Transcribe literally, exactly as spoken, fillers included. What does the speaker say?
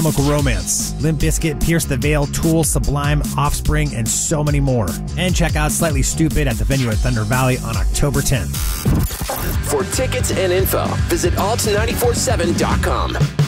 Chemical Romance, Limp Bizkit, Pierce the Veil, Tool, Sublime, Offspring, and so many more. And check out Slightly Stupid at the venue at Thunder Valley on October tenth. For tickets and info, visit alt nine four seven dot com.